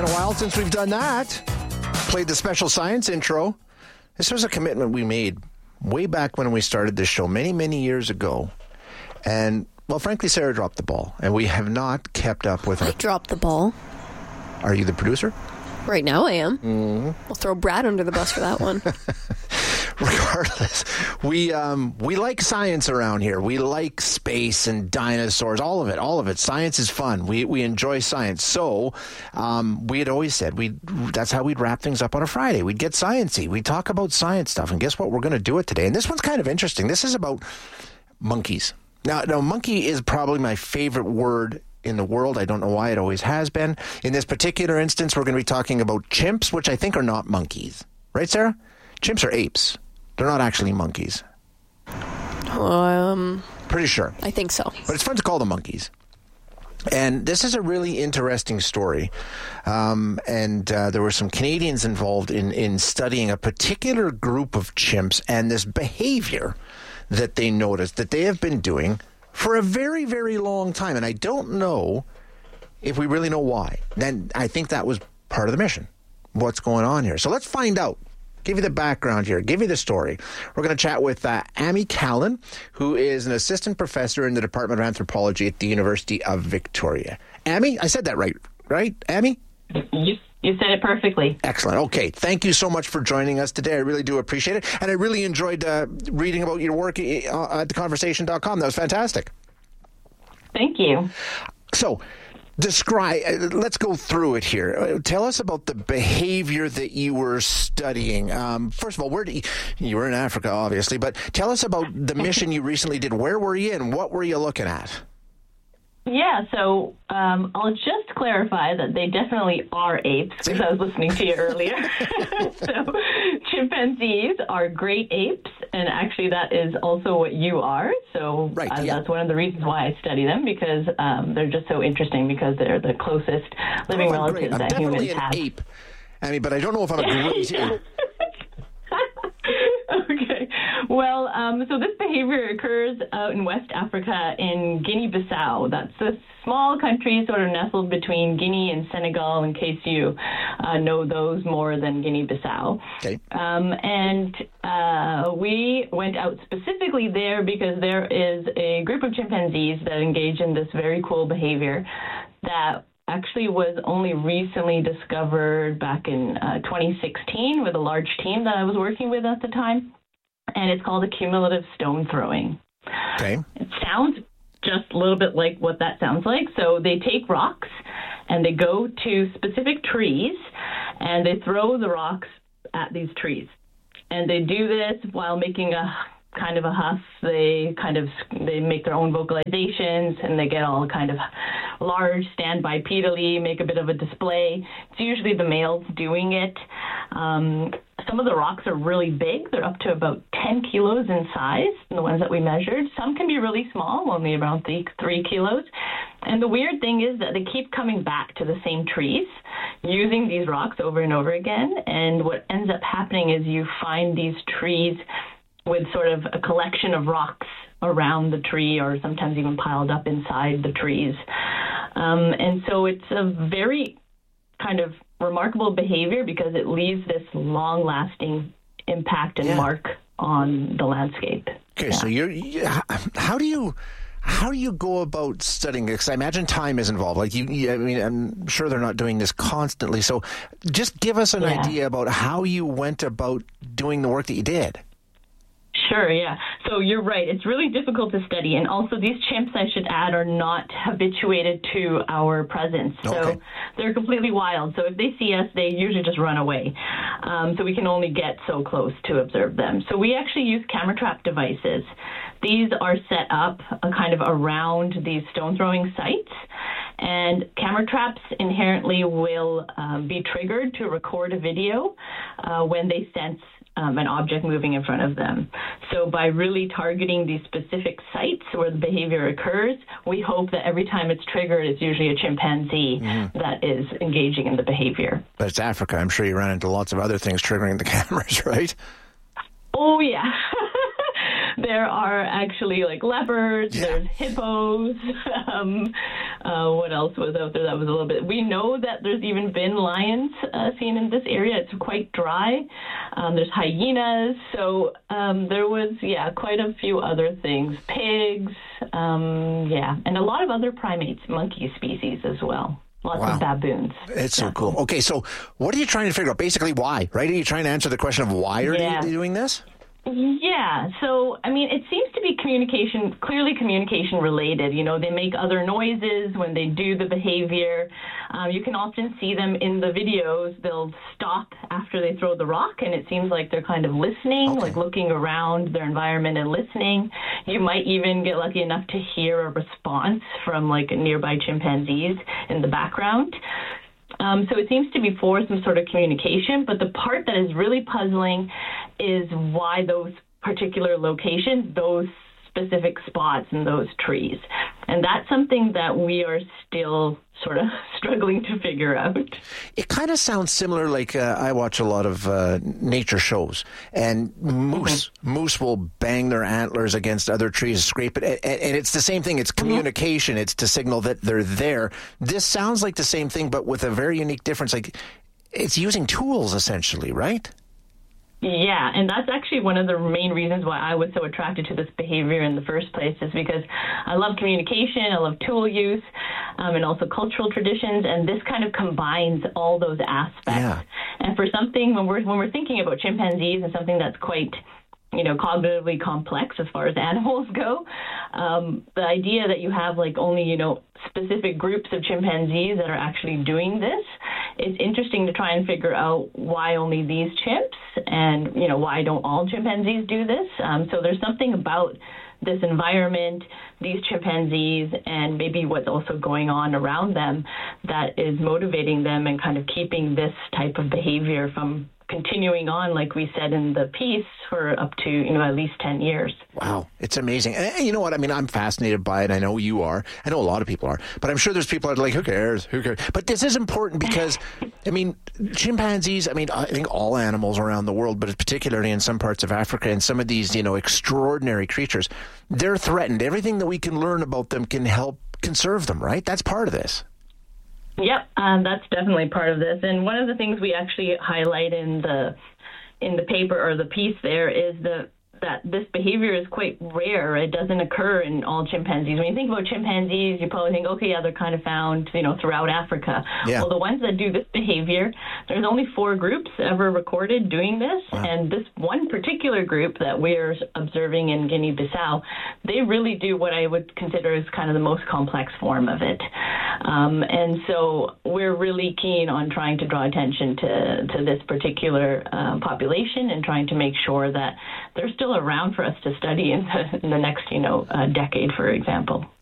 a while since we've done that. Played the special science intro. This was a commitment we made way back when we started this show many, many years ago. And, well, frankly, Sarah dropped the ball, and we have not kept up with her. I dropped the ball. Are you the producer? Right now I am. Mm-hmm. I'll throw Brad under the bus for that one. Regardless, we like science around here. We like space and dinosaurs, all of it. Science is fun. We enjoy science. So we had always said that's how we'd wrap things up on a Friday. We'd get sciencey. We'd talk about science stuff. And guess what? We're going to do it today. And this one's kind of interesting. This is about monkeys. Now, monkey is probably my favorite word in the world. I don't know why, it always has been. In this particular instance, we're going to be talking about chimps, which I think are not monkeys. Right, Sarah? Chimps are apes. They're not actually monkeys. Pretty sure. I think so. But it's fun to call them monkeys. And this is a really interesting story. There were some Canadians involved in studying a particular group of chimps and this behavior that they noticed that they have been doing for a very, very long time. And I don't know if we really know why. Then I think that was part of the mission. What's going on here? So let's find out. Give you the background here. Give you the story. We're going to chat with Amy Callan, who is an assistant professor in the Department of Anthropology at the University of Victoria. Amy, I said that right, Amy? You said it perfectly. Excellent. Okay. Thank you so much for joining us today. I really do appreciate it. And I really enjoyed reading about your work at theconversation.com. That was fantastic. Thank you. So, let's go through it here. Tell us about the behavior that you were studying. First of all, you were in Africa, obviously, but tell us about the mission you recently did. Where were you and what were you looking at? Yeah, so I'll just clarify that they definitely are apes, because I was listening to you earlier. So chimpanzees are great apes, and actually that is also what you are. So That's one of the reasons why I study them, because they're just so interesting, because they're the closest living relatives that humans have. I'm definitely an ape, I mean, but I don't know if I'm a great ape. Okay. Well, so this behavior occurs out in West Africa in Guinea-Bissau. That's a small country sort of nestled between Guinea and Senegal, in case you know those more than Guinea-Bissau. Okay. We went out specifically there because there is a group of chimpanzees that engage in this very cool behavior that actually was only recently discovered back in 2016 with a large team that I was working with at the time. And it's called accumulative stone throwing. Okay. It sounds just a little bit like what that sounds like. So they take rocks and they go to specific trees and they throw the rocks at these trees. And they do this while making a kind of a huff. They make their own vocalizations, and they get all kind of large, stand bipedally, make a bit of a display. It's usually the males doing it. Some of the rocks are really big. They're up to about 10 kilos in size, the ones that we measured. Some can be really small, only around 3 kilos. And the weird thing is that they keep coming back to the same trees, using these rocks over and over again. And what ends up happening is you find these trees with sort of a collection of rocks around the tree, or sometimes even piled up inside the trees. And so it's a very kind of remarkable behavior, because it leaves this long-lasting impact and mark on the landscape. Okay, so how do you go about studying it? Because I imagine time is involved. Like I'm sure they're not doing this constantly. So just give us an idea about how you went about doing the work that you did. Sure, yeah. So you're right. It's really difficult to study. And also these chimps, I should add, are not habituated to our presence. So they're completely wild. So if they see us, they usually just run away. So we can only get so close to observe them. So we actually use camera trap devices. These are set up kind of around these stone throwing sites. And camera traps inherently will be triggered to record a video when they sense an object moving in front of them. So by really targeting these specific sites where the behavior occurs, we hope that every time it's triggered, it's usually a chimpanzee that is engaging in the behavior. But it's Africa. I'm sure you ran into lots of other things triggering the cameras, right? Oh, yeah. there are actually like leopards, there's hippos. What else was out there that was a little bit? We know that there's even been lions seen in this area. It's quite dry. There's hyenas. So there was, quite a few other things. Pigs, and a lot of other primates, monkey species as well. Lots of baboons. It's so cool. Okay, so what are you trying to figure out? Basically, why, right? Are you trying to answer the question of why are they doing this? Yeah. So, I mean, it seems to be clearly communication related. You know, they make other noises when they do the behavior. You can often see them in the videos. They'll stop after they throw the rock, and it seems like they're kind of listening, like looking around their environment and listening. You might even get lucky enough to hear a response from like nearby chimpanzees in the background. So it seems to be for some sort of communication, but the part that is really puzzling is why those particular locations, those specific spots and those trees. And that's something that we are still sort of struggling to figure out. It kind of sounds similar, like I watch a lot of nature shows, and moose will bang their antlers against other trees, scrape it, and it's the same thing. It's communication. It's to signal that they're there. This sounds like the same thing, but with a very unique difference. Like, it's using tools, essentially, right? Yeah, and that's actually one of the main reasons why I was so attracted to this behavior in the first place, is because I love communication, I love tool use, and also cultural traditions, and this kind of combines all those aspects. Yeah. And for something, when we're thinking about chimpanzees and something that's quite, cognitively complex as far as animals go, the idea that you have like only, specific groups of chimpanzees that are actually doing this, it's interesting to try and figure out why only these chimps and, why don't all chimpanzees do this. So there's something about this environment, these chimpanzees, and maybe what's also going on around them that is motivating them and kind of keeping this type of behavior from continuing on, like we said in the piece, for up to, at least 10 years. Wow. It's amazing. And you know what? I mean, I'm fascinated by it. I know you are. I know a lot of people are. But I'm sure there's people that are like, who cares? Who cares? But this is important because, chimpanzees, I think all animals around the world, but particularly in some parts of Africa and some of these, extraordinary creatures, they're threatened. Everything that we can learn about them can help conserve them, right? That's part of this. Yep, that's definitely part of this. And one of the things we actually highlight in the paper or the piece there is that this behavior is quite rare. It doesn't occur in all chimpanzees. When you think about chimpanzees, you probably think, okay, they're kind of found, throughout Africa. Yeah. Well, the ones that do this behavior, there's only 4 groups ever recorded doing this. Wow. And this one particular group that we're observing in Guinea-Bissau, they really do what I would consider as kind of the most complex form of it. And so we're really keen on trying to draw attention to this particular population and trying to make sure that they're still around for us to study in the next, decade, for example.